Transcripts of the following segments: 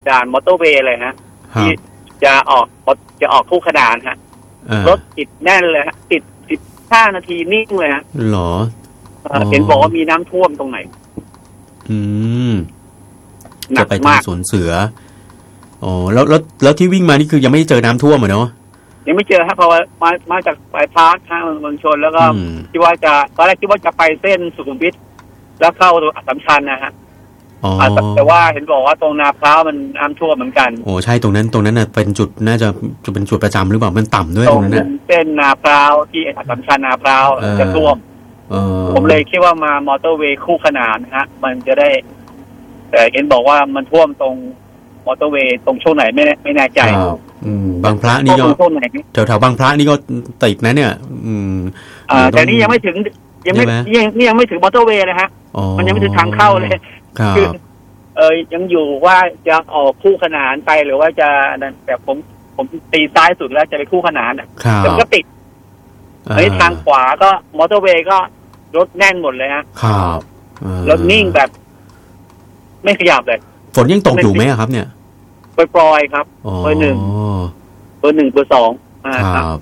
ด่านมอเตอร์เวย์เลยฮะที่จะออกคู่ขนานฮะรถติดแน่นเลยฮะติด15 นาทีนิ่งเลยฮะหรอเห็นบอกว่ามีน้ำท่วมตรงไหนหนักมากสวนเสืออ๋อแล้วที่วิ่งมานี่คือยังไม่เจอน้ำท่วมเหรอเนาะยังไม่เจอครับเพราะว่ามาจากปลายพาร์คทางเมืองชนแล้วก็คิดว่าตอนแรกคิดว่าจะไปเส้นสุขุมวิทแล้วเข้าอัสสัมชัญนะฮะแต่ว่าเห็นบอกว่าตรงนาพร้าวมันน้ำท่วมเหมือนกันโอ้ใช่ตรงนั้นน่ะเป็นจุดน่าจะเป็นจุดประจำหรือเปล่ามันต่ำด้วยตรงนั้นน่ะเส้นนาพร้าวที่อัสสัมชัญนาพร้าวจะท่วมผมเลยคิดว่ามามอเตอร์เวย์คู่ขนานนะฮะมันจะได้แต่เห็นบอกว่ามันท่วมตรงมอเตอร์เวย์ตรงช่วงไหนไม่แน่ใจบางพระนี่ก็แถวบางพระนี่ก็ติดนะเนี่ยแต่นี่ยังไม่ถึงยังไม่ถึงมอเตอร์เวย์เลยฮะมันยังไม่ถึงทางเข้าเลยคือยังอยู่ว่าจะออกคู่ขนานไปหรือว่าจะแต่ผมตีซ้ายสุดแล้วจะไปคู่ขนานแต่ก็ติดทางขวาก็มอเตอร์เวย์ก็รถแน่นหมดเลยฮะรถนิ่งแบบไม่ขยับเลยฝนยังตกอยู่ไหมครับเนี่ยปล่อยๆครับเบอร์ 1 เบอร์ 2 ครับ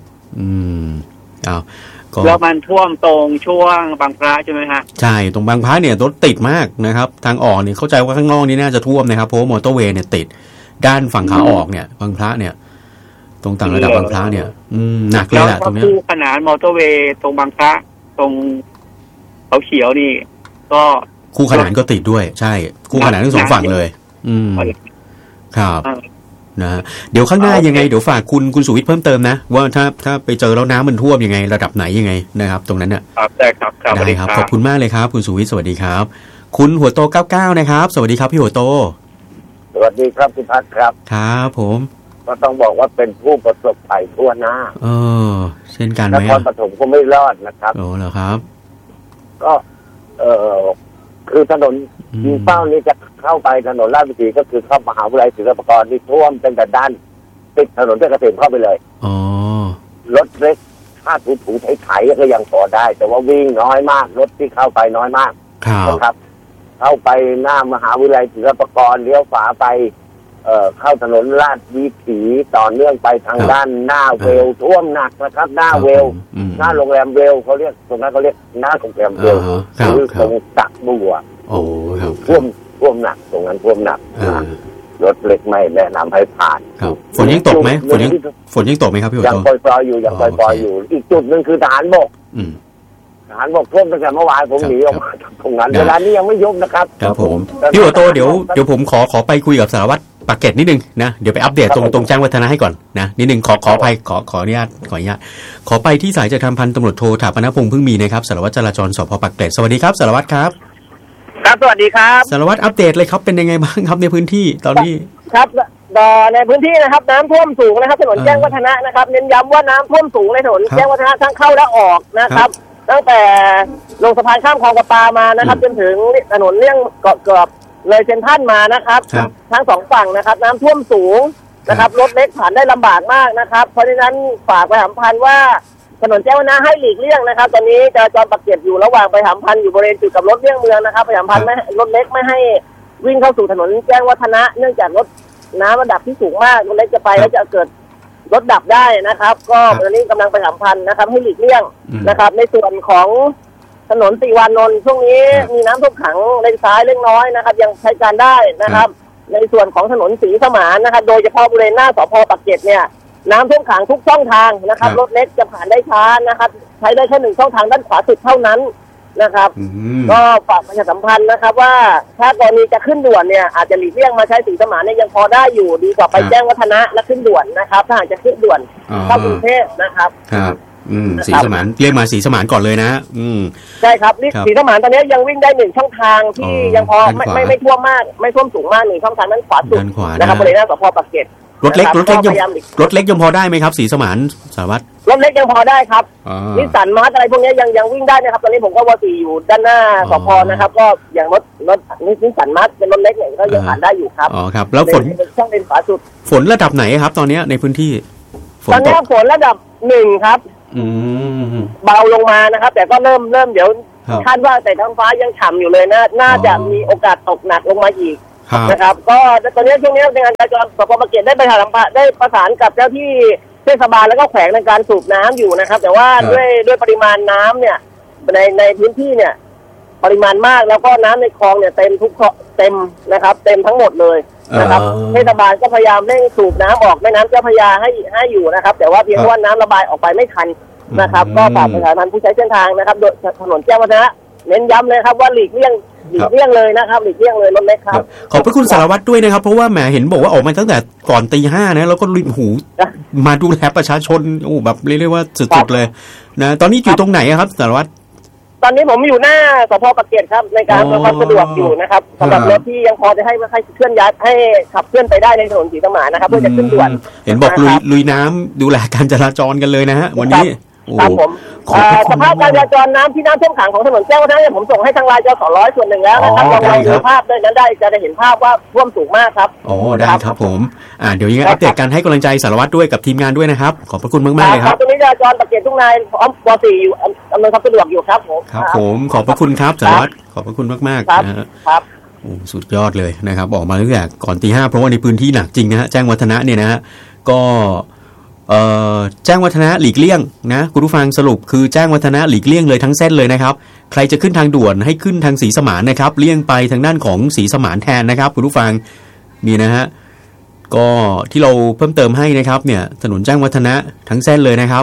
แล้วมันท่วมตรงช่วงบางพระใช่ไหมฮะใช่ตรงบางพระเนี่ยรถติดมากนะครับทางออกเนี่ยเข้าใจว่าข้างนอกนี่น่าจะท่วมนะครับเพราะมอเตอร์เวย์เนี่ยติดด้านฝั่งขาออกเนี่ยบางพระเนี่ยตรงต่างระดับบางพระเนี่ยหนักเลยแหละตรงนี้คู่ขนานมอเตอร์เวย์ตรงบางพระตรงเขาเขียวนี่ก็คู่ขนานก็ติดด้วยใช่คู่ขนานทั้งสองฝั่งเลยครับนะเดี๋ยวข้างหน้ายังไงเดี๋ยวฝากคุณสุวิทย์เพิ่มเติมนะว่าถ้าไปเจอแล้วน้ำมันท่วมยังไงระดับไหนยังไงนะครับตรงนั้นเนี่ยครับได้ครับได้ครับขอบคุณมากเลยครับคุณสุวิทย์สวัสดีครับคุณหัวโต99นะครับสวัสดีครับพี่หัวโตสวัสดีครับพี่พัฒน์ครับครับผมก็ต้องบอกว่าเป็นผู้ประสบภัยทั่วหน้าเช่นกันไหมนครปฐมก็ไม่รอดนะครับโอ้เหรอครับก็คือถนนยิงเป้านี้จะเข้าไปถนนราชวิถีก็คือเข้ามหาวิทยาลัยศิลปากรที่ท่วมตั้งแต่ด้านติดถนนเพชรเกษมเข้าไปเลยรถเล็กถ้าถูไถก็ยังพอได้แต่ว่าวิ่งน้อยมากรถที่เข้าไปน้อยมากนะครับเข้าไปหน้ามหาวิทยาลัยศิลปากรเลี้ยวขวาไปเข้าถนนราชวิถีต่อเนื่องไปทางด้านหน้าเวลท่วมหนักนะครับหน้าเวลหน้าโรงแรมเวลเขาเรียกตรงนั้นเขาเรียกหน้าโรงแรมเวลคือตรงตักบัวท่วมหนักตรงนั้นท่วมหนักรถเล็กไม่แนะนำให้ผ่านฝนยังตกไหมฝนยังตกไหมครับพี่โอโต้ยังปล่อยๆอยู่ยังปล่อยๆอยู่อีกจุดนึงคือทหารบกท่วมตั้งแต่เมื่อวานผมหนีออกมาตรงนั้นเวลานี้ยังไม่ยุบนะครับครับผมพี่โอโต้เดี๋ยวผมขอไปคุยกับสารวัตรปากเกร็ดนิดนึงนะเดี๋ยวไปอัปเดตตรงแจ้งวัฒนะให้ก่อนนะนิดนึงขออภัยขออนุญาตขอไปที่สายจากทางพันตำรวจโทถาปนพงษ์พึ่งมีนะครับสารวัตรจราจรสพ.ปากเกร็ดสวัสดีครับสารวัตรครับครับสวัสดีครับสารวัตรอัปเดตเลยครับเป็นยังไงบ้างครับในพื้นที่ตอนนี้ครับในพื้นที่นะครับน้ำท่วมสูงนะครับถนนแจ้งวัฒนะนะครับเน้นย้ำว่าน้ำท่วมสูงในถนนแจ้งวัฒนะทั้งเข้าและออกนะครับตั้งแต่ลงสะพานข้ามคลองประปามานะครับจนถึงถนนเลี่ยงเกือบเลยเซ็นทรัลมานะครับทั้งสองฝั่งนะครับน้ำท่วมสูงนะครับรถเล็กผ่านได้ลำบากมากนะครับเพราะฉะนั้นฝากประชาสัมพันธ์ว่าถนนแจ้งวัฒนะให้หลีกเลี่ยงนะครับตอนนี้จราจรปากเกร็ดอยู่ระหว่างประชาสัมพันธ์อยู่บริเวณจุดกับรถเลี่ยงเมืองนะครับประชาสัมพันธ์ไม่รถเล็กไม่ให้วิ่งเข้าสู่ถนนแจ้งวัฒนะเนื่องจากรถน้ำระดับที่สูงมากรถเล็กจะไปแล้วจะเกิดรถดับได้นะครับก็ตอนนี้กำลังประชาสัมพันธ์นะครับให้หลีกเลี่ยงนะครับในส่วนของถนนติวานนท์ช่วงนี้มีน้ำท่วมขังเลนซ้ายเล็กน้อยนะครับยังใช้การได้นะครับในส่วนของถนนศรีสมานนะครับโดยเฉพาะบริเวณหน้าสพ.ปากเกร็ดเนี่ยน้ำท่วมขังทุกช่องทางนะครับรถเล็กจะผ่านได้ช้านะครับใช้ได้แค่1ช่องทางด้านขวาสุดเท่านั้นนะครับก็ฝากประชาสัมพันธ์นะครับว่าถ้ากรณีจะขึ้นด่วนเนี่ยอาจจะหลีกเลี่ยงมาใช้ศรีสมานเนี่ยยังพอได้อยู่ดีกว่าไปแจ้งวัฒนะและขึ้นด่วนนะครับถ้าหากจะขึ้นด่วนเข้ากรุงเทพนะครับศรีสมานเรียกมาศรีสมานก่อนเลยนะใช่ครับศรีสมานตอนนี้ยังวิ่งได้1ช่องทางที่ยังพอไม่ท่วมมากไม่ท่วมสูงมาก1ช่องทางด้านขวาสุดนะครับบริเวณหน้าสพ.ปากเกร็ดรถเล็กยังพอได้ไหมครับศรีสมานสารวัตรรถเล็กยังพอได้ครับนิสสันมาร์ทอะไรพวกนี้ยังวิ่งได้นะครับตอนนี้ผมก็ว.4อยู่ด้านหน้าสพ.นะครับก็อย่างรถนิสสันมาร์ทเป็นรถเล็กเนี่ยก็ยังผ่านได้อยู่ครับอ๋อครับแล้วฝนช่องเลนขวาสุดฝนระดับไหนครับตอนนี้ในพื้นที่ตอนนี้ฝนระดับ1ครับเบาลงมานะครับแต่ก็เริ่มเดี๋ยวคาดว่าแต่ท้องฟ้ายังฉ่ำอยู่เลยน่าจะมีโอกาสตกหนักลงมาอีกนะครับก็ตอนนี้ช่วงนี้ในงานจราจรสพปากเกร็ดได้ประสานกับเจ้าที่เทศบาลแล้วก็แขวงในการสูบน้ำอยู่นะครับแต่ว่าด้วยปริมาณน้ำเนี่ยในพื้นที่เนี่ยปริมาณมากแล้วก็น้ำในคลองเนี่ยเต็มนะครับเต็มทั้งหมดเลยนะครับเทศบาลก็พยายามเร่งสูบน้ำออกแม่น้ำเจ้าพระยาให้อยู่นะครับแต่ว่าเพียงว่าน้ำระบายออกไปไม่ทันนะครับก็ฝากประชาชนผู้ใช้เส้นทางนะครับโดยถนนแจ้งวัฒนะเน้นย้ำเลยครับว่าหลีกเลี่ยงเลยนะครับหลีกเลี่ยงเลยรถเล็กครับขอบพระคุณสารวัตรด้วยนะครับเพราะว่าแหมเห็นบอกว่าออกมาตั้งแต่ก่อน 5:00 นนะแล้วก็หูมาดูแลประชาชนแบบเรียกว่าสุดๆเลยนะตอนนี้อยู่ตรงไหนครับสารวัตรตอนนี้ผมอยู่หน้าสพปากเกร็ดครับในการความสะดวกอยู่นะครับสำหรับรถที่ยังพอจะให้เคลื่อนย้ายให้ขับเคลื่อนไปได้ในถนนศรีสมานนะครับเพื่อจะขึ้นด่วนเห็นบอกลุยน้ำดูแลการจราจรกันเลยนะฮะวันนี้ครับผมสภาพการจราจรน้ำที่น้ำท่วมขังของถนนแจ้งวัฒนะผมส่งให้ทางไลน์จส.100ส่วนหนึ่งแล้วนะครับลองดูภาพด้วยนั้นจะได้เห็นภาพว่าท่วมสูงมากครับอ๋อได้ครับผมเดี๋ยวยังไงอัปเดตกันให้กำลังใจสารวัตรด้วยกับทีมงานด้วยนะครับขอบพระคุณมากๆเลยครับตอนนี้จราจรปากเกร็ดทุกนายพร้อมป .4 อยู่อำนวยความสะดวกอยู่ครับผมครับผมขอบพระคุณครับสารวัตรขอบพระคุณมากๆครับโอ้สุดยอดเลยนะครับออกมาตั้งแต่ก่อน 5:00 นเพราะว่าในพื้นที่หนักจริงนะฮะแจ้งวัฒนะเนี่ยนะฮะก็แจ้งวัฒนะหลีกเลี่ยงนะคุณผู้ฟังสรุปคือแจ้งวัฒนะหลีกเลี่ยงเลยทั้งเส้นเลยนะครับใครจะขึ้นทางด่วนให้ขึ้นทางศรีสมานนะครับเลี่ยงไปทางด้านของศรีสมานแทนนะครับคุณผู้ฟังนี่นะฮะก็ที่เราเพิ่มเติมให้นะครับเนี่ยถนนแจ้งวัฒนะทั้งเส้นเลยนะครับ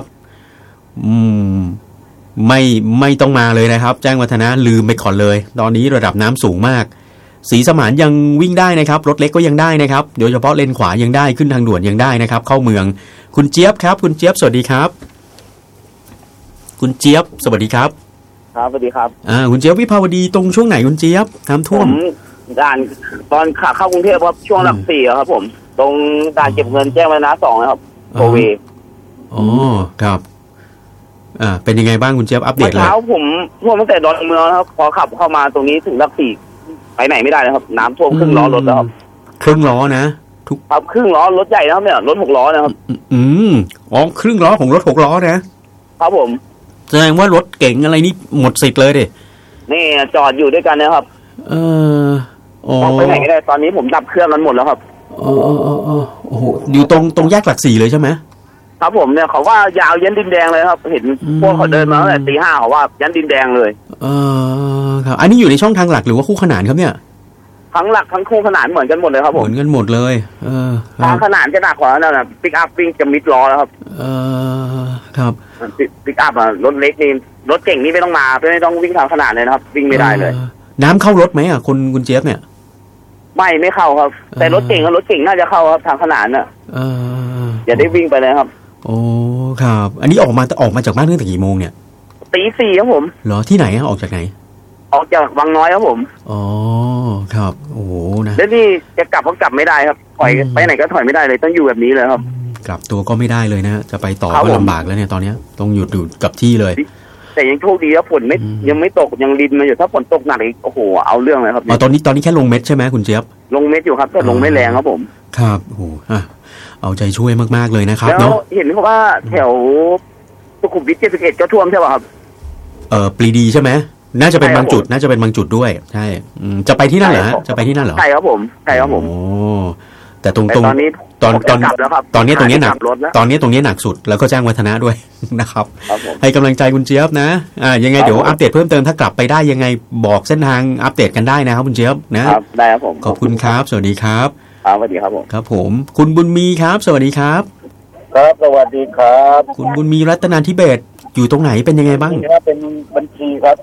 ไม่ต้องมาเลยนะครับแจ้งวัฒนะลืมไปก่อนเลยตอนนี้ระดับน้ำสูงมากศรีสมานยังวิ่งได้นะครับรถเล็กก็ยังได้นะครับโดยเฉพาะเลนขวายังได้ขึ้นทางด่วนยังได้นะครับเข้าเมืองคุณเจี๊ยบครับคุณเจี๊ยบสวัสดีครับคุณเจี๊ยบสวัสดีครับครับสวัสดีครับคุณเจี๊ยบวิภาวดีตรงช่วงไหนคุณเจี๊ยบน้ำท่วมด่านตอนขาเข้ากรุงเทพครับช่วงหลัก4ครับผมตรงด่านเก็บเงินแจ้งวัฒนะ2นะครับโอเวอ๋อครับเป็นยังไงบ้างคุณเจี๊ยบอัปเดตเลยเช้าผมท่วมตั้งแต่ดอนเมืองครับพอขับเข้ามาตรงนี้ถึงหลัก4ไปไหนไม่ได้นะครับน้ำท่วมครึ่งล้อรถแล้วครับครึ่งล้อนะทุกครับครึ่งล้อรถใหญ่นะครับเนี่ยรถ6ล้อนะครับครึ่งล้อของรถ6ล้อนะครับผมแสดงว่ารถเก๋งอะไรนี่หมดสิทธิ์เลยดินี่จอดอยู่ด้วยกันนะครับไปไหนไม่ได้ตอนนี้ผมดับเครื่องกันหมดแล้วครับโอ้โหอยู่ตรงแยกหลัก4เลยใช่ไหมครับผมเนี่ยเขาว่ายาวยันดินแดงเลยครับเห็นพวกเขาเดินมาตั้งแต่ 5:00 เขาว่ายันดินแดงเลยครับอันนี้อยู่ในช่องทางหลักหรือว่าคู่ขนานครับเนี่ยทั้งหลักทั้งคู่ขนานเหมือนกันหมดเลยครับผมเหมือนกันหมดเลยทางขนานจะหนักกว่านั่นนะปิกอัพวิ่งจะมิดล้อแล้วครับครับปิกอัพรถเล็กนี่รถเก่งนี่ไม่ต้องมาไม่ต้องวิ่งทางขนานเลยนะครับวิ่งไม่ได้เลยน้ำเข้ารถไหมคุณเจี๊ยบเนี่ยไม่เข้าครับแต่รถเก่งน่าจะเข้าครับทางขนานน่ะอย่าได้วิ่งไปเลยครับโอ้ครับอันนี้ออกมาจากบ้านตั้งแต่กี่โมงเนี่ย 4:00 ครับผมเหรอที่ไหนออกจากไหนออกจากวังน้อยครับผมอ๋อครับโอ้โหนะแล้วนี่จะกลับก็กลับไม่ได้ครับถอยไปไหนก็ถอยไม่ได้เลยต้องอยู่แบบนี้เลยครับกลับตัวก็ไม่ได้เลยนะจะไปต่อก็ลำบากแล้วเนี่ยตอนนี้ต้องหยุดกับที่เลยแต่ยังโชคดีว่าฝนยังไม่ตกยังรินมาอยู่ถ้าฝนตกหนักอีกโอ้โหเอาเรื่องเลยครับตอนนี้แค่ลงเม็ดใช่ไหมคุณเจี๊ยบลงเม็ดอยู่ครับแต่ลงไม่แรงครับผมครับโอ้โหเอาใจช่วยมากๆเลยนะครับเนาะเห็นว่าแถวสุขุมวิท71ก็ท่วมใช่ป่ะครับปรีดีใช่ไหมน่าจะเป็นบางจุดด้วยใช่จะไปที่นั่นเหรอจะไปที่นั่นเหรอใช่ครับผมโอ้แต่ตรงตอนนี้ตอนนี้ตรงนี้หนักตรงนี้หนักสุดแล้วก็แจ้งวัฒนะด้วยนะครับให้กำลังใจคุณเจี๊ยบนะยังไงเดี๋ยวอัปเดตเพิ่มเติมถ้ากลับไปได้ยังไงบอกเส้นทางอัปเดตกันได้นะครับคุณเจี๊ยบนะได้ครับผมขอบคุณครับสวัสดีครับสวัสดีครับผมครับผมคุณบุญมีครับสวัสดีครับครับสวัสดีครับคุณบุญมีรัตนาธิเบศอยู่ตรงไหนเป็นยังไงบ้างเป็นบัญชีครับ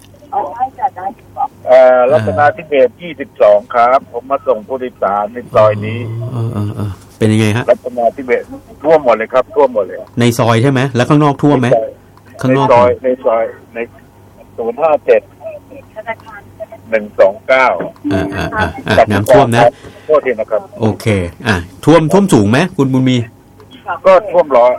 รัตนาธิเบศ22ครับผมมาส่งผู้โดยสารในซอยนี้เป็นยังไงฮะรัตนาธิเบศท่วมหมดเลยครับท่วมหมดเลยในซอยใช่ไหมแล้วข้างนอกท่วมไหมข้างนอกในซอยใน057 129 น้ำท่วมนะโทษทีนะครับโอเคท่วมสูงไหมคุณบุญมีก็ท่วมร้อย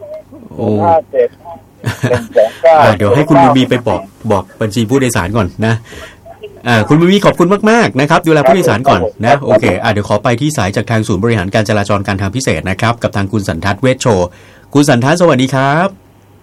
เดี๋ยวให้คุณบุญมีไปบอกบัญชีผู้โดยสารก่อนนะคุณบุญมีขอบคุณมากๆนะครับดูแลผู้โดยสารก่อนนะโอเคเดี๋ยวขอไปที่สายจากทางศูนย์บริหารการจราจรการทางพิเศษนะครับกับทางคุณสันทัศน์เวชโชคุณสันทัศน์สวัสดีครับ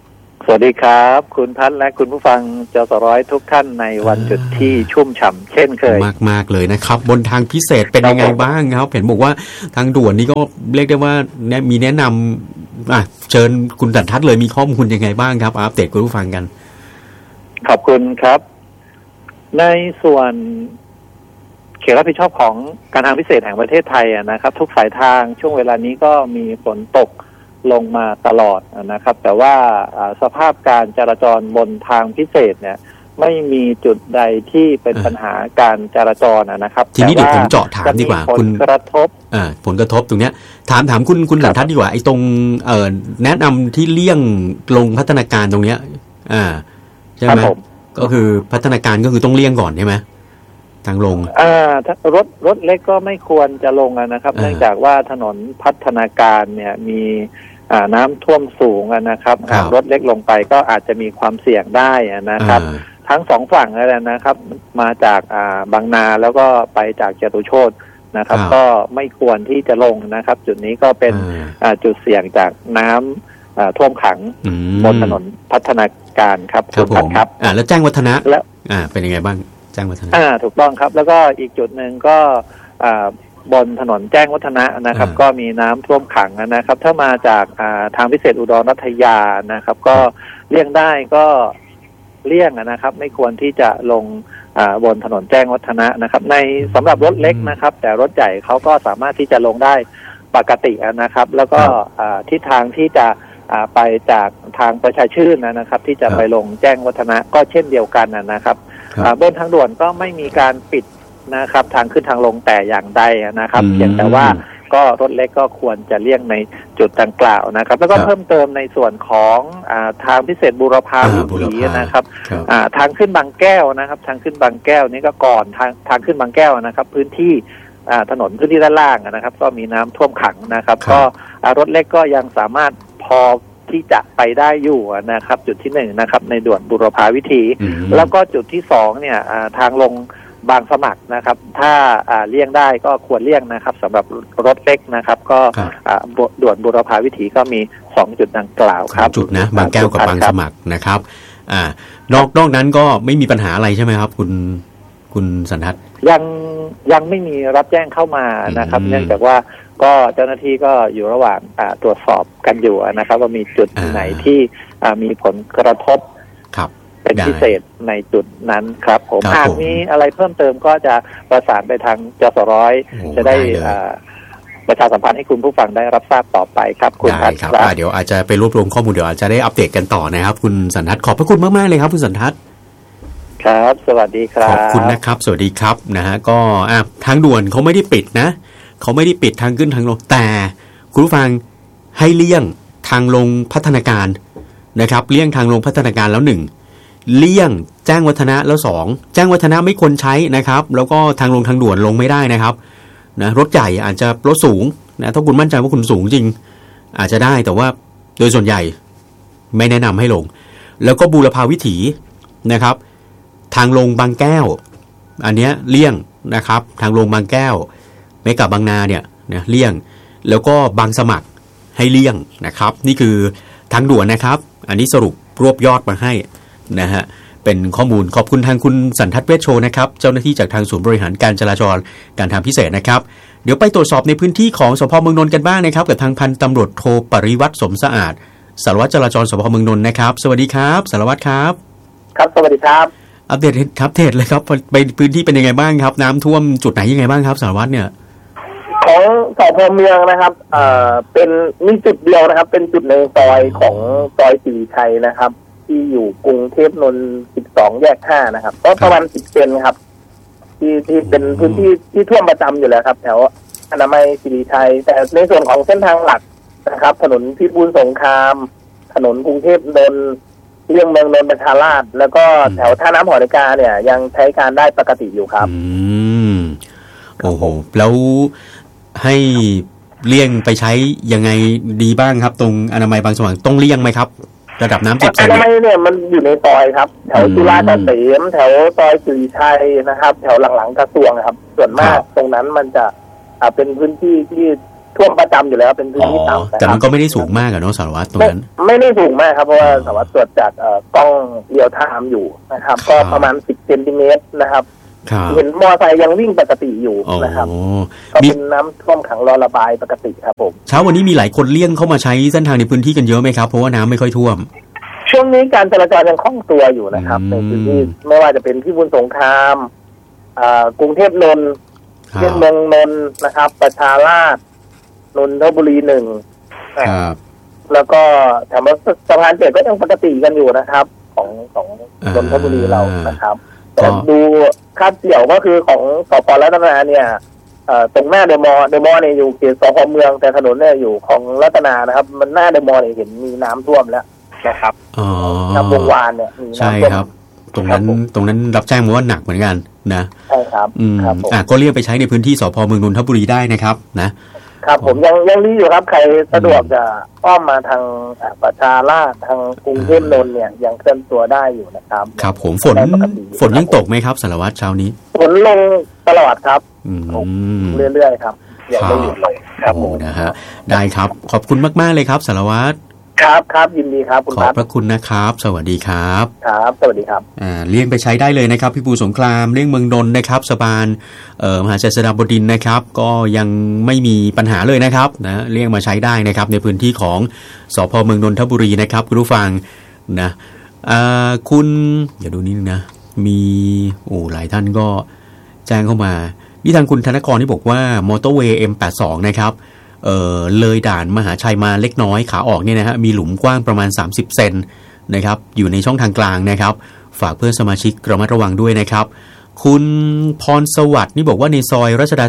สวัสดีครับคุณพัฒน์และคุณผู้ฟังจสร้อยทุกท่านในวันหยุดที่ชุ่มฉ่ำเช่นเคยมากเลยนะครับบนทางพิเศษเป็นยังไงบ้างครับเห็นบอกว่าทางด่วนนี่ก็เรียกได้ว่ามีแนะนำเชิญคุณสันทัศน์เลยมีข้อมูลยังไงบ้างครับอัปเดตคุณผู้ฟังกันขอบคุณครับในส่วนเขตรับผิดชอบของการทางพิเศษแห่งประเทศไทยนะครับทุกสายทางช่วงเวลานี้ก็มีฝนตกลงมาตลอดนะครับแต่ว่าสภาพการจราจรบนทางพิเศษเนี่ยไม่มีจุดใดที่เป็นปัญหาการจราจรนะครับทีนี้เดี๋ยวผมเจาะถามดีกว่าคุณกระทบผลกระทบตรงเนี้ยถามคุณสันทัศน์ดีกว่าไอ้ตรงแนะนำที่เลี่ยงลงพัฒนาการตรงเนี้ยใช่ไหมก็คือพัฒนาการก็คือต้องเลี่ยงก่อนใช่ไหมทางลงรถเล็กก็ไม่ควรจะลงนะครับเนื่องจากว่าถนนพัฒนาการเนี่ยมีน้ำท่วมสูงนะครับรถเล็กลงไปก็อาจจะมีความเสี่ยงได้นะครับทั้งสองฝั่งเลยนะครับมาจากบางนาแล้วก็ไปจากจตุโชตินะครับก็ไม่ควรที่จะลงนะครับจุดนี้ก็เป็นจุดเสี่ยงจากน้ำท่วมขังบนถนนพัฒนาการครับครับแล้วแจ้งวัฒนะแล้วเป็นยังไงบ้างแจ้งวัฒนะถูกต้องครับแล้วก็อีกจุดหนึ่งก็บนถนนแจ้งวัฒนะนะครับก็มีน้ำท่วมขังนะครับถ้ามาจากทางพิเศษอุดรรัตยานะครับก็เลี่ยงได้ก็เลี่ยงนะครับไม่ควรที่จะลงบนถนนแจ้งวัฒนะนะครับในสำหรับรถเล็กนะครับแต่รถใหญ่เขาก็สามารถที่จะลงได้ปกตินะครับแล้วก็ทิศทางที่จะไปจากทางประชาชื่นนะครับที่จะไปลงแจ้งวัฒนะก็เช่นเดียวกันนะครับบนทางด่วนก็ไม่มีการปิดนะครับทางขึ้นทางลงแต่อย่างใดนะครับเพียงแต่ว่าก็รถเล็กก็ควรจะเลี่ยงในจุดดังกล่าวนะครับแล้วก็เพิ่มเติมในส่วนของทางพิเศษบูรพาวิถีนะครับทางขึ้นบางแก้วนะครับทางขึ้นบางแก้วนี่ก็ก่อนทางขึ้นบางแก้วนะครับพื้นที่ถนนพื้นที่ด้านล่างนะครับก็มีน้ำท่วมขังนะครับก็รถเล็กก็ยังสามารถพอที่จะไปได้อยู่นะครับจุดที่หนึ่งนะครับในด่วนบูรพาวิถีแล้วก็จุดที่สองเนี่ยทางลงบางสมัครนะครับถ้าเลี่ยงได้ก็ควรเลี่ยงนะครับสำหรับรถเล็กนะครับก็ด่วนบูรพาวิถีก็มี2จุดดังกล่าวครับจุดนะบางแก้วกับบางสมัครนะครับนอกนั้นก็ไม่มีปัญหาอะไรใช่ไหมครับคุณสันทัศน์ยังไม่มีรับแจ้งเข้ามานะครับเนื่องจากว่าก็เจ้าหน้าที่ก็อยู่ระหว่างตรวจสอบกันอยู่นะครับว่ามีจุดไหนที่มีผลกระทบเป็นพิเศษในจุดนั้นครับผมหากมีอะไรเพิ่มเติมก็จะประสานไปทางจสร้อยจะได้ประชาสัมพันธ์ให้คุณผู้ฟังได้รับทราบต่อไปครับคุณพัฒน์ครับเดี๋ยวอาจจะไปรวบรวมข้อมูลเดี๋ยวอาจจะได้อัปเดตกันต่อนะครับคุณสันทัศน์ขอบพระคุณมากๆเลยครับคุณสันทัศน์ครับสวัสดีครับขอบคุณนะครับสวัสดีครับนะฮะก็ทางด่วนเขาไม่ได้ปิดนะเขาไม่ได้ปิดทางขึ้นทางลงแต่คุณผู้ฟังให้เลี่ยงทางลงพัฒนาการนะครับเลี่ยงทางลงพัฒนาการแล้ว1เลี่ยงแจ้งวัฒนะแล้ว2แจ้งวัฒนะไม่ควรใช้นะครับแล้วก็ทางลงทางด่วนลงไม่ได้นะครับนะรถใหญ่อาจจะรถสูงนะถ้าคุณมั่นใจว่าคุณสูงจริงอาจจะได้แต่ว่าโดยส่วนใหญ่ไม่แนะนำให้ลงแล้วก็บูรพาวิถีนะครับทางลงบางแก้วอันเนี้ยเลี่ยงนะครับทางลงบางแก้วเมกะบางนาเนี่ยนะเลี่ยงแล้วก็บางสมัครให้เลี่ยงนะครับนี่คือทางด่วนนะครับอันนี้สรุปรวบยอดมาให้นะฮะเป็นข้อมูลขอบคุณทางคุณสันทัศน์เวชโชนะครับเจ้าหน้าที่จากทางศูนย์บริหารการจราจรการทางพิเศษนะครับเดี๋ยวไปตรวจสอบในพื้นที่ของสพเมืองนนท์กันบ้างนะครับกับทางพันตำรวจโทปริวัฒน์สมสะอาดสารวัตรจราจรสพเมืองนนท์นะครับสวัสดีครับสารวัตรครับครับสวัสดีครับอัปเดตครับเทศเลยครับไปพื้นที่เป็นยังไงบ้างครับน้ำท่วมจุดไหนยังไงบ้างครับสารวัตรเนี่ยของสพเมืองนะครับเป็นมีจุดเดียวนะครับเป็นจุดในซอยของซอยศรีชัยนะครับที่อยู่กรุงเทพนนท์12แยก5นะครับก็ประมาณ10เซนครับที่เป็นพื้นที่ที่ท่วมประจำอยู่แล้วครับแถวอนามัยศรีชัยแต่ในส่วนของเส้นทางหลักนะครับถนนพิบูลสงครามถนนกรุงเทพนนท์เรื่องเมืองนนท์ประชาราษฎร์แล้วก็แถวท่าน้ำหอนาฬิกาเนี่ยยังใช้การได้ปกติอยู่ครับโอ้โหแล้วให้เลี่ยงไปใช้ยังไงดีบ้างครับตรงอนามัยบางสว่างต้องเลี่ยงไหมครับระดับน้ำ10 เซนอนามัยเนี่ยมันอยู่ในซอยครับแถวจุฬาเกษมแถวซอยศรีชัยนะครับแถวหลังๆกระทรวงครับส่วนมากตรงนั้นมันจะเป็นพื้นที่ที่ท่วมประจำอยู่แล้วเป็นพื้นที่ต่ำแต่มันก็ไม่ได้สูงมากอะเนาะสารวัตรตรงนั้นไม่ได้สูงมากครับเพราะว่าสารวัตรตรวจจากกล้องเรียลไทม์อยู่นะครับก็ประมาณ10 เซนติเมตรนะครับเห็นมอเตอร์ไซค์ยังวิ่งปกติอยู่นะครับก็เป็นน้ำท่วมขังรอระบายปกติครับผมเช้าวันนี้มีหลายคนเลี่ยงเข้ามาใช้เส้นทางในพื้นที่กันเยอะไหมครับเพราะว่าน้ำไม่ค่อยท่วมช่วงนี้การจราจรยังคล่องตัวอยู่นะครับในพื้นที่ไม่ว่าจะเป็นพิบูลสงครามกรุงเทพนนท์เชียงเมืองนนท์นะครับประชาราษฎร์นนทบุรี1แล้วก็แถวสะพานเจ็ดก็ยังปกติกันอยู่นะครับของนนทบุรีเรานะครับแต่ดูคาดเกี่ยวก็คือของสป.รัตนาเนี่ยตรงหน้าเดอะมอลล์เนี่ยอยู่เขตสพ.เมืองแต่ถนนเนี่ยอยู่ของรัตนานะครับมันหน้าเดอะมอลล์เนี่ยเห็นมีน้ำท่วมแล้วนะครับน้ำวงวานเนี่ยใช่ครับตรงนั้นรับแจ้งมาว่าหนักเหมือนกันนะใช่ครับก็เรียกไปใช้ในพื้นที่สพ.เมืองนนทบุรีได้นะครับนะครับผมยังรีอยู่ครับใครสะดวกจะอ้อมมาทางประชาราษฎร์ทางกรุงเทพนนท์เนี่ยยังเคลื่อนตัวได้อยู่นะครับครับผมฝนยังตกไหมครับสารวัตรเช้านี้ฝนลงตลอดครับเรื่อยๆครับอย่าไม่หยุดเลยครับผมนะฮะได้ครับขอบคุณมากๆเลยครับสารวัตรครับยินดีครับขอบพระคุณนะครับสวัสดีครับครับสวัสดีครับเลี่ยงไปใช้ได้เลยนะครับพิบูลสงครามเลี่ยงเมืองนนท์นะครับสะพานมหาชัยศดาบดินทร์นะครับก็ยังไม่มีปัญหาเลยนะครับนะเลี่ยงมาใช้ได้นะครับในพื้นที่ของสพ.เมืองนนทบุรีนะครับคุณผู้ฟังนะคุณอย่าดูนิดนึงนะมีหลายท่านก็แจ้งเข้ามานี่ทางคุณธนกรที่บอกว่ามอเตอร์เวย์ M82 นะครับเลยด่านมหาชัยมาเล็กน้อยขาออกเนี่ยนะฮะมีหลุมกว้างประมาณ30 เซนนะครับอยู่ในช่องทางกลางนะครับฝากเพื่อนสมาชิกระมัดระวังด้วยนะครับคุณพรสวัสดิ์นี่บอกว่าในซอยรัชดา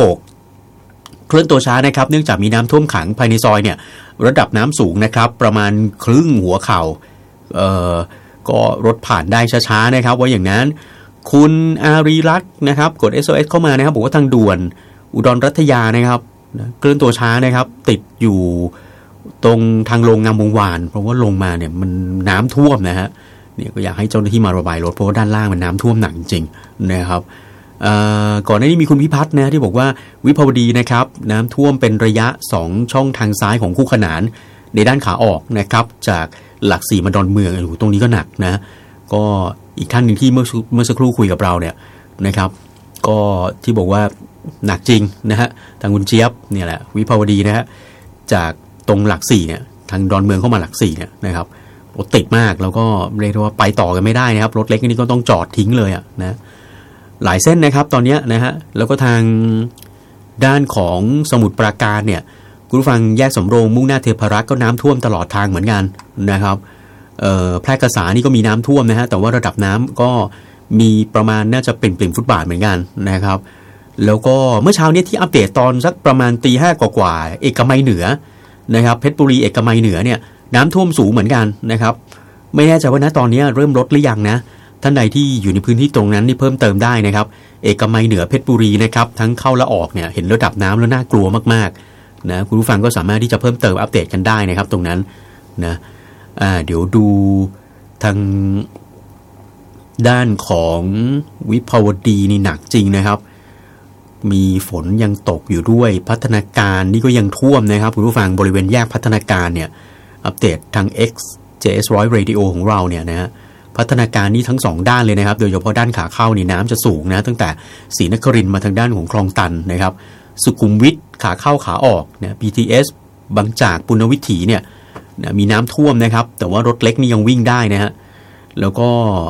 36เคลื่อนตัวช้านะครับเนื่องจากมีน้ำท่วมขังภายในซอยเนี่ยระดับน้ำสูงนะครับประมาณครึ่งหัวเข่าก็รถผ่านได้ช้าๆนะครับว่าอย่างนั้นคุณอารีรัตน์นะครับกด SOS เข้ามานะครับบอกว่าทางด่วนอุดรรัตยานะครับเคลื่อนตัวช้านะครับติดอยู่ตรงทางลงงามวงวานเพราะว่าลงมาเนี่ยมันน้ำท่วมนะฮะเนี่ยก็อยากให้เจ้าหน้าที่มาระบายรถเพราะว่าด้านล่างมันน้ำท่วมหนักจริงๆนะครับก่อนหน้านี้มีคุณพิพัฒน์นะที่บอกว่าวิภาวดีนะครับน้ำท่วมเป็นระยะ2ช่องทางซ้ายของคู่ขนานในด้านขาออกนะครับจากหลัก4มาดอนเมืองตรงนี้ก็หนักนะก็อีกท่านหนึ่งที่เมื่อสักครู่คุยกับเราเนี่ยนะครับก็ที่บอกว่าหนักจริงนะฮะทางคุณเจี๊ยบเนี่ยแหละวิภาวดีนะฮะจากตรงหลัก4เนี่ยทางดอนเมืองเข้ามาหลัก4เนี่ยนะครับรถติดมากแล้วก็เรียกว่าไปต่อกันไม่ได้นะครับรถเล็กนี่ก็ต้องจอดทิ้งเลยอ่ะนะหลายเส้นนะครับตอนนี้นะฮะแล้วก็ทางด้านของสมุทรปราการเนี่ยคุณผู้ฟังแยกสำโรงมุ่งหน้าเทพรักษ์ก็น้ำท่วมตลอดทางเหมือนกันนะครับแพร่กษานี่ก็มีน้ำท่วมนะฮะแต่ว่าระดับน้ำก็มีประมาณน่าจะเป็นปริ่มฟุตบาทเหมือนกันนะครับแล้วก็เมื่อเช้านี้ที่อัปเดตตอนสักประมาณ 5:00 กว่าเอกมัยเหนือนะครับเพชรบุรีเอกมัยเหนือเนี่ยน้ำท่วมสูงเหมือนกันนะครับไม่แน่ใจว่าณตอนนี้เริ่มลดหรือยังนะท่านใดที่อยู่ในพื้นที่ตรงนั้นนี่เพิ่มเติมได้นะครับเอกมัยเหนือเพชรบุรีนะครับทั้งเข้าและออกเนี่ยเห็นระดับน้ำแล้วน่ากลัวมากๆนะคุณผู้ฟังก็สามารถที่จะเพิ่มเติมอัปเดตกันได้นะครับตรงนั้นนะเดี๋ยวดูทางด้านของวิภาวดีนี่หนักจริงนะครับมีฝนยังตกอยู่ด้วยพัฒนาการนี่ก็ยังท่วมนะครับคุณผู้ฟังบริเวณแยกพัฒนาการเนี่ยอัปเดตทาง XJS100 Radio ของเราเนี่ยนะฮะพัฒนาการนี่ทั้ง2ด้านเลยนะครับโดยเฉพาะด้านขาเข้านี่น้ำจะสูงนะตั้งแต่ศรีนครินทร์มาทางด้านของคลองตันนะครับสุขุมวิทขาเข้าขาออกเนี่ย BTS บางจากปุณณวิถีเนี่ยมีน้ำท่วมนะครับแต่ว่ารถเล็กนี่ยังวิ่งได้นะฮะแล้วก็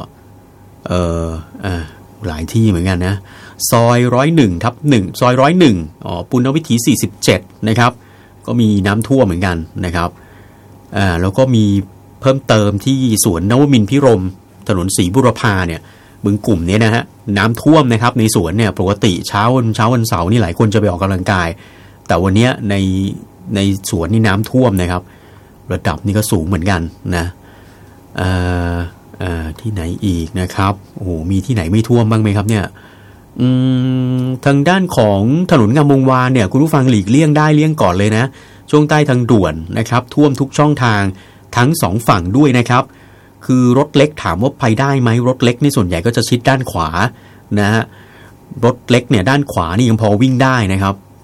หลายที่เหมือนกันนะซอย101/1ซอย101ปุณณวิถี47นะครับก็มีน้ำท่วมเหมือนกันนะครับแล้วก็มีเพิ่มเติมที่สวนนวมินทร์พิรมถนนศรีบุรพาเนี่ยบึงกลุ่มนี้นะฮะน้ำท่วมนะครับในสวนเนี่ยปกติเช้าวันเสาร์นี่หลายคนจะไปออกกำลังกายแต่วันนี้ในสวนนี่น้ำท่วมนะครับระดับนี่ก็สูงเหมือนกันนะที่ไหนอีกนะครับโอ้โหมีที่ไหนไม่ท่วมบ้างไหมครับเนี่ยทางด้านของถนนงามวงวานเนี่ยคุณผู้ฟังหลีกเลี่ยงได้เลี่ยงก่อนเลยนะช่วงใต้ทางด่วนนะครับท่วมทุกช่องทางทั้ง2ฝั่งด้วยนะครับคือรถเล็กถามว่าไปได้ไหมรถเล็กนี่ส่วนใหญ่ก็จะชิดด้านขวานะฮะรถเล็กเนี่ยด้านขวานี่ยังพอวิ่งได้นะครับ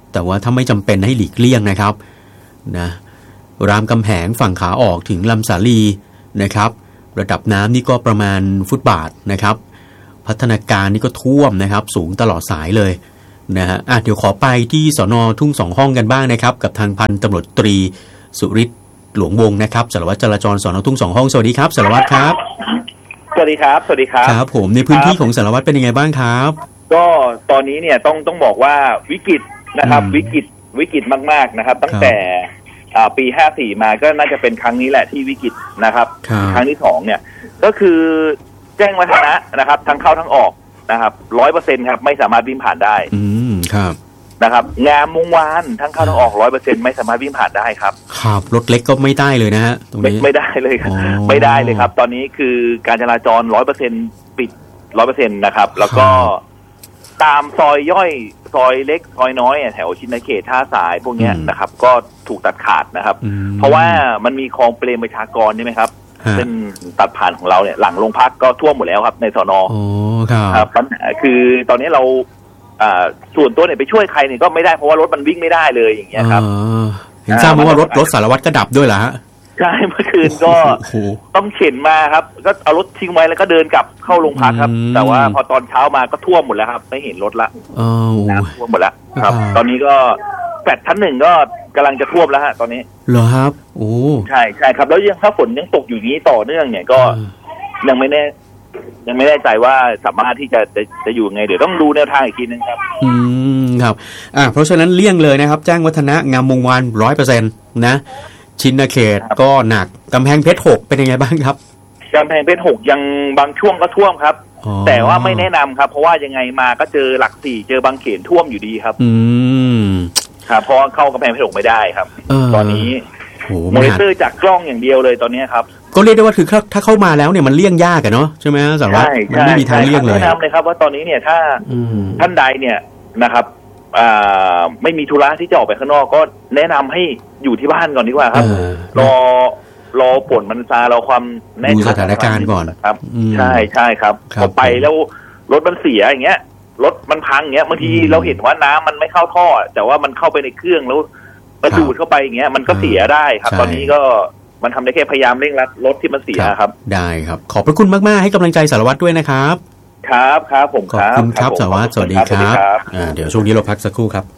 แต่ว่าถ้าไม่จำเป็นให้หลีกเลี่ยงนะครับนะรามคำแหงฝั่งขาออกถึงลำสาลีนะครับระดับน้ำนี่ก็ประมาณฟุตบาทนะครับพัฒนาการนี่ก็ท่วมนะครับสูงตลอดสายเลยนะฮะเดี๋ยวขอไปที่สน.ทุ่ง2ห้องกันบ้างนะครับกับทางพันตำรวจตรีสุริศหลวงวงศ์นะครับสารวัตรจราจรสน.ทุ่ง2ห้องสวัสดีครับสารวัตรครับสวัสดีครับสวัสดีครับครับผมในพื้นที่ของสารวัตรเป็นยังไงบ้างครับก็ตอนนี้เนี่ยต้องบอกว่าวิกฤตนะครับวิกฤตมากๆนะครับตั้งแต่ปี54มาก็น่าจะเป็นครั้งนี้แหละที่วิกฤตนะครับครั้งที่2เนี่ยก็คือแจ้งวัฒนะนะครับทั้งเข้าทั้งออกนะครับ 100% ครับไม่สามารถวิ่งผ่านได้ครับนะครับงามวงวานทั้งเข้าทั้งออก 100% ไม่สามารถวิ่งผ่านได้ครับครับรถเล็กก็ไม่ได้เลยนะฮะตรงนี้ไม่ได้เลยครับไม่ได้เลยครับตอนนี้คือการจราจร 100% ปิด 100% นะครับแล้วก็ตามซอยย่อยซอยเล็กซอยน้อยแถวชินเขตท่าสายพวกนี้นะครับก็ถูกตัดขาดนะครับเพราะว่ามันมีคลองเปรมประชากรใช่ไหมครับเส้นตัดผ่านของเราเนี่ยหลังโรงพักก็ท่วมหมดแล้วครับในสน.ครับปัญหาคือตอนนี้เราส่วนตัวเนี่ยไปช่วยใครเนี่ยก็ไม่ได้เพราะว่ารถมันวิ่งไม่ได้เลยอย่างเงี้ยครับเห็นทราบว่ารถสารวัตรก็ดับด้วยเหรอฮะใช่เมื่อคืนก็ต้องเข็นมาครับก็เอารถทิ้งไว้แล้วก็เดินกลับเข้าโรงพักครับแต่ว่าพอตอนเช้ามาก็ท่วมหมดแล้วครับไม่เห็นรถละน้ำท่วมหมดแล้วครับตอนนี้ก็แฟลตชั้น1ก็กำลังจะท่วมแล้วฮะตอนนี้เหรอครับโอ้ใช่ครับแล้วยังถ้าฝนยังตกอยู่นี้ต่อเนื่องเนี่ยก็ยังไม่แน่ใจว่าสามารถที่จะอยู่ไงเดี๋ยวต้องดูแนวทางอีกทีนึงครับครับเพราะฉะนั้นเลี่ยงเลยนะครับแจ้งวัฒนะงามวงวาน 100% นะชินเขตก็หนักกำแพงเพชร6เป็นยังไงบ้างครับกำแพงเพชร6ยังบางช่วงก็ท่วมครับแต่ว่าไม่แนะนำครับเพราะว่ายังไงมาก็เจอหลัก4เจอบางเขนท่วมอยู่ดีครับครับเพราะเข้ากำแพงเพชร6ไม่ได้ครับตอนนี้มอนิเตอร์จากกล้องอย่างเดียวเลยตอนนี้ครับก็เรียกได้ว่าคือถ้าเข้ามาแล้วเนี่ยมันเลี่ยงยากอะเนาะใช่ไหมสารวัตรมันไม่มีทางเลี่ยงเลยแนะนำเลยครับว่าตอนนี้เนี่ยถ้าท่านใดเนี่ยนะครับไม่มีธุระที่จะออกไปข้างนอกก็แนะนำให้อยู่ที่บ้านก่อนดีกว่าครับรอฝนมันซาเราความแน่ดูสถานการณ์ก่อนครับใช่ครับพอไปแล้วรถมันเสียอย่างเงี้ยรถมันพังอย่างเงี้ยบางทีเราเห็นว่าน้ำมันไม่เข้าท่อแต่ว่ามันเข้าไปในเครื่องแล้วมันดูดเข้าไปอย่างเงี้ยมันก็เสียได้ครับตอนนี้ก็มันทำได้แค่พยายามเร่งรัดรถที่มันเสียครับได้ครับขอบพระคุณมากๆให้กำลังใจสารวัตรด้วยนะครับครับผมขอบคุณครับสารวัตรสวัสดีครับเดี๋ยวช่วงนี้เราพักสักครู่ครับ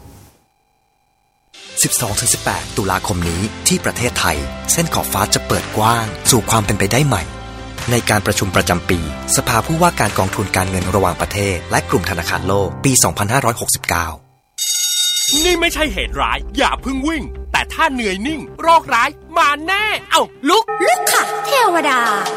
12-18 ตุลาคมนี้ที่ประเทศไทยเส้นขอบฟ้าจะเปิดกว้างสู่ความเป็นไปได้ใหม่ในการประชุมประจำปีสภาผู้ว่าการกองทุนการเงินระหว่างประเทศและกลุ่มธนาคารโลกปี 2569 นี่ไม่ใช่เหตุร้ายอย่าเพิ่งวิ่งแต่ถ้าเหนื่อยนิ่งโรคร้ายมาแน่เอ้าลุกค่ะเทวดา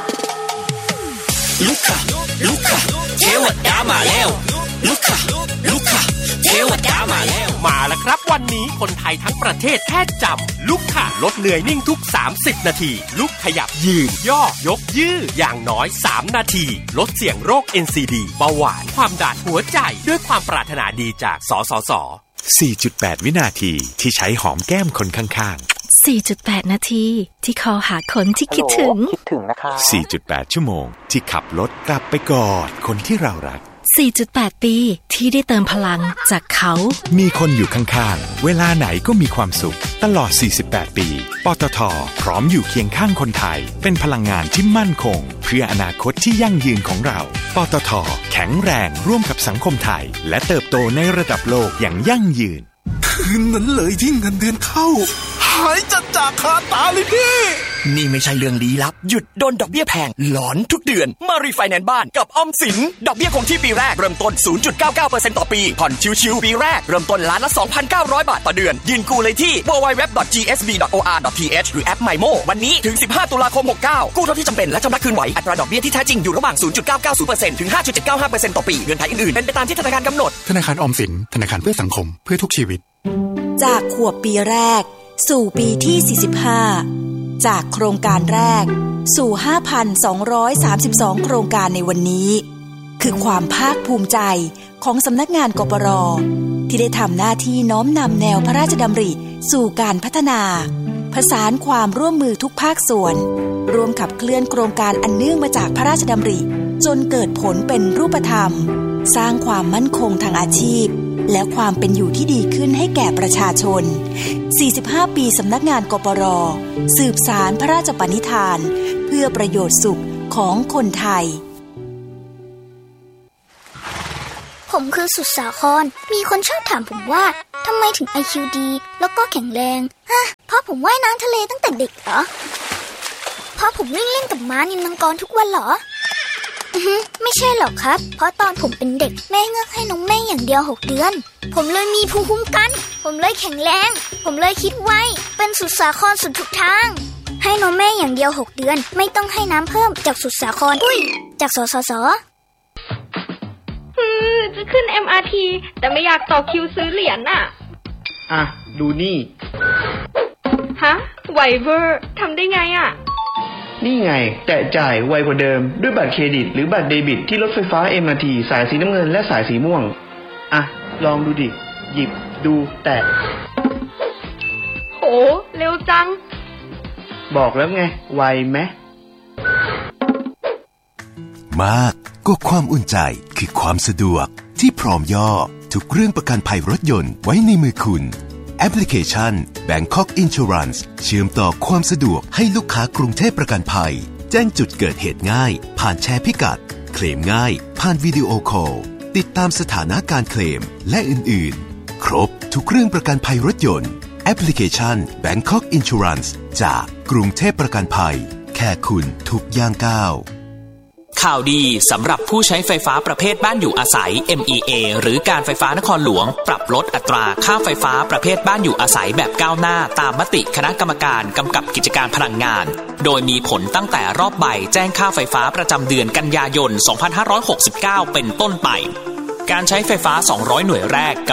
ลุกค่ะเทวดามาแล้วลุกค่ะเทวดามาแล้วมาแล้วครับวันนี้คนไทยทั้งประเทศแค่จำลุกค่ะลดเหนื่อยนิ่งทุก30นาทีลุกขยับยืนย่อยกยืดอย่างน้อย3นาทีลดเสี่ยงโรค NCD เบาหวานความดันหัวใจด้วยความปรารถนาดีจากสสส 4.8 วินาทีที่ใช้หอมแก้มคนข้างๆ 4.8 นาทีที่คอหาคนที่คิดถึงนะคะ 4.8 ชั่วโมงที่ขับรถกลับไปกอดคนที่เรารัก 4.8 ปีที่ได้เติมพลังจากเขามีคนอยู่ข้างๆเวลาไหนก็มีความสุขตลอด48ปีปตท.พร้อมอยู่เคียงข้างคนไทยเป็นพลังงานที่มั่นคงเพื่ออนาคตที่ยั่งยืนของเราปตท.แข็งแรงร่วมกับสังคมไทยและเติบโตในระดับโลกอย่างยั่งยืนคืนนั้นเลยที่เงินเดือนเข้าหายจากคาตาเลยพี่นี่ไม่ใช่เรื่องลี้ลับหยุดโดนดอกเบี้ยแพงหลอนทุกเดือนมารีไฟแนนซ์บ้านกับออมสินดอกเบี้ยคงที่ปีแรกเริ่มต้น 0.99% ต่อปีผ่อนชิวๆปีแรกเริ่มต้นล้านละ 2,900 บาทต่อเดือนยื่นกู้เลยที่ www.gsb.or.th หรือแอป MyMo วันนี้ถึง15ตุลาคม69กู้เท่าที่จำเป็นและชำระคืนไหวอัตราดอกเบี้ยที่แท้จริงอยู่ระหว่าง 0.990% ถึง 5.795% ต่อปีเงื่อนไขอื่นๆเป็นไปตามที่ธนาคารกำหนดธนาคารออมสินธนาคารเพื่อสังคมเพื่อทุกชีวิตจากขวบปีแรกสู่ปีที่45จากโครงการแรกสู่ 5,232 โครงการในวันนี้คือความภาคภูมิใจของสำนักงานกปร.ที่ได้ทำหน้าที่น้อมนำแนวพระราชดำริสู่การพัฒนาผสานความร่วมมือทุกภาคส่วนร่วมขับเคลื่อนโครงการอันเนื่องมาจากพระราชดำริจนเกิดผลเป็นรูปธรรมสร้างความมั่นคงทางอาชีพและความเป็นอยู่ที่ดีขึ้นให้แก่ประชาชน 45 ปีสำนักงานกปร.สืบสานพระราชปณิธานเพื่อประโยชน์สุขของคนไทยผมคือสุดสาครมีคนชอบถามผมว่าทำไมถึง IQ ดีแล้วก็แข็งแรงเพราะผมว่ายน้ำทะเลตั้งแต่เด็กเหรอเพราะผมวิ่งเล่นกับม้านิลมังกรทุกวันเหรอไม่ใช่หรอกครับเพราะตอนผมเป็นเด็กแม่เงือกให้นมแม่อย่างเดียว6 เดือนผมเลยมีภูมิคุ้มกันผมเลยแข็งแรงผมเลยคิดไวเป็นสุดสาครสุดทุกทางให้นมแม่อย่างเดียว6 เดือนไม่ต้องให้น้ำเพิ่มจากสุดสาครจากสสส. จะขึ้น MRT แต่ไม่อยากต่อคิวซื้อเหรียญน่ะดูนี่ฮะไวเวอร์ทำได้ไงอ่ะนี่ไงแตะจ่ายไวกว่าเดิมด้วยบัตรเครดิตหรือบัตรเดบิตที่รถไฟฟ้า MRT สายสีน้ำเงินและสายสีม่วงลองดูดิหยิบดูแตะโหเร็วจังบอกแล้วไงไวไหมมากก็ความอุ่นใจคือความสะดวกที่พร้อมย่อทุกเรื่องประกันภัยรถยนต์ไว้ในมือคุณแอปพลิเคชัน Bangkok Insurance เชื่อมต่อความสะดวกให้ลูกค้ากรุงเทพประกันภัยแจ้งจุดเกิดเหตุง่ายผ่านแชร์พิกัดเคลมง่ายผ่านวิดีโอคอลติดตามสถานะการเคลมและอื่นๆครบทุกเรื่องประกันภัยรถยนต์แอปพลิเคชัน Bangkok Insurance จากกรุงเทพประกันภัยแค่คุณทุกย่างก้าวข่าวดีสำหรับผู้ใช้ไฟฟ้าประเภทบ้านอยู่อาศัย MEA หรือการไฟฟ้านครหลวงปรับลดอัตราค่าไฟฟ้าประเภทบ้านอยู่อาศัยแบบก้าวหน้าตามมติคณะกรรมการกำกับกิจการพลังงานโดยมีผลตั้งแต่รอบใบแจ้งค่าไฟฟ้าประจำเดือนกันยายน 2569 เป็นต้นไปการใช้ไฟฟ้า200 หน่วยแรกก